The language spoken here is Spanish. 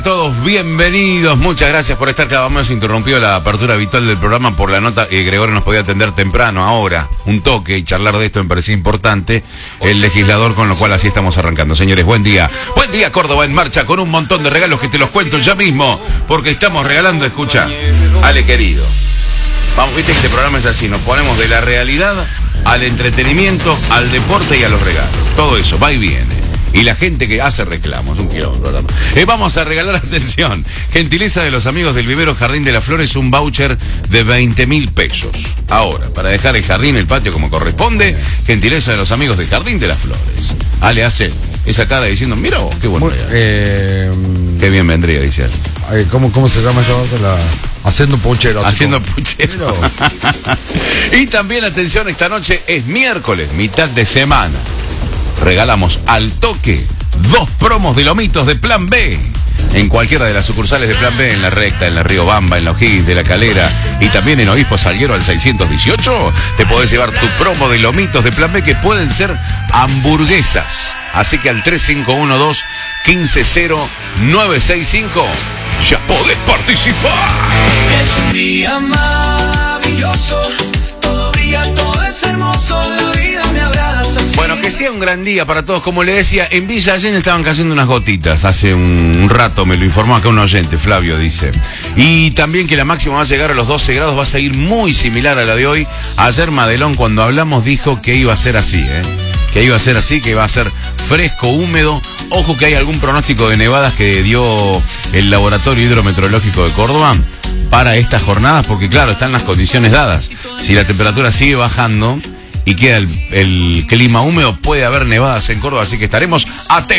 Todos bienvenidos, muchas gracias por estar. Cada vez interrumpió la apertura habitual del programa por la nota. Gregorio nos podía atender temprano, ahora, un toque y charlar de esto me parecía importante. El legislador, con lo cual así estamos arrancando. Señores, buen día. Buen día, Córdoba en marcha con un montón de regalos que te los cuento ya mismo, porque estamos regalando, escucha, Ale querido. Vamos, viste que este programa es así, nos ponemos de la realidad al entretenimiento, al deporte y a los regalos. Todo eso, va y viene. Y la gente que hace reclamos, un kilómetro. Vamos a regalar, atención, gentileza de los amigos del Vivero Jardín de las Flores, un voucher de 20.000 pesos. Ahora, para dejar el jardín, el patio como corresponde, gentileza de los amigos del Jardín de las Flores. Ale hace esa cara diciendo, mira vos, qué bueno. Qué bien vendría, dice él. ¿Cómo se llama esa otra? Haciendo puchero. Haciendo puchero. Y también, atención, esta noche es miércoles, mitad de semana. Regalamos al toque 2 promos de lomitos de Plan B en cualquiera de las sucursales de Plan B, en La Recta, en la Río Bamba, en la O'Higgins de la Calera y también en Obispo Salguero al 618. Te podés llevar tu promo de lomitos de Plan B, que pueden ser hamburguesas. Así que al 3512-150-965 ya podés participar. Es un día maravilloso, todo brilla, todo es hermoso, la vida me abraza así. Bueno, que sea un gran día para todos. Como le decía, en Villa Allende estaban cayendo unas gotitas. Hace un rato me lo informó acá un oyente, Flavio dice. Y también que la máxima va a llegar a los 12 grados, va a seguir muy similar a la de hoy. Ayer Madelón, cuando hablamos, dijo que iba a ser así, que iba a ser así, que iba a ser fresco, húmedo. Ojo que hay algún pronóstico de nevadas que dio el Laboratorio Hidrometeorológico de Córdoba para estas jornadas, porque claro, están las condiciones dadas. Si la temperatura sigue bajando y queda el clima húmedo, puede haber nevadas en Córdoba, así que estaremos atentos.